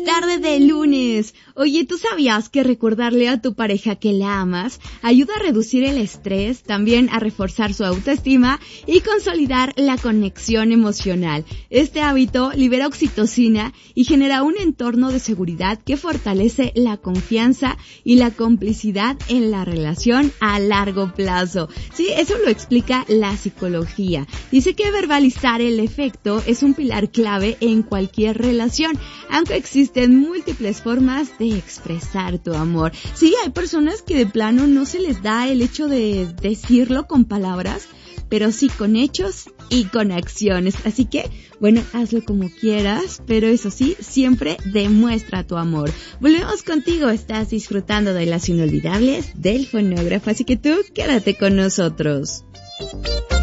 tarde de lunes. Oye, ¿tú sabías que recordarle a tu pareja que la amas ayuda a reducir el estrés, también a reforzar su autoestima y consolidar la conexión emocional? Este hábito libera oxitocina y genera un entorno de seguridad que fortalece la confianza y la complicidad en la relación a largo plazo. Sí, eso lo explica la psicología. Dice que verbalizar el efecto es un pilar clave en cualquier relación, aunque existen múltiples formas de expresar tu amor. Sí, hay personas que de plano no se les da el hecho de decirlo con palabras, pero sí con hechos y con acciones. Así que, bueno, hazlo como quieras, pero eso sí, siempre demuestra tu amor. Volvemos contigo, estás disfrutando de las inolvidables del fonógrafo, así que tú quédate con nosotros.